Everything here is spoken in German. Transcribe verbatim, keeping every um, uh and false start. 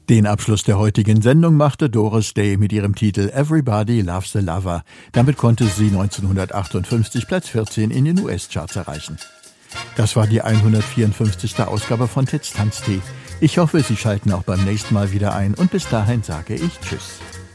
Den Abschluss der heutigen Sendung machte Doris Day mit ihrem Titel Everybody Loves a Lover. Damit konnte sie neunzehnhundertachtundfünfzig Platz vierzehn in den U S-Charts erreichen. Das war die hundertvierundfünfzigste Ausgabe von Titz Tanztee. Ich hoffe, Sie schalten auch beim nächsten Mal wieder ein und bis dahin sage ich Tschüss.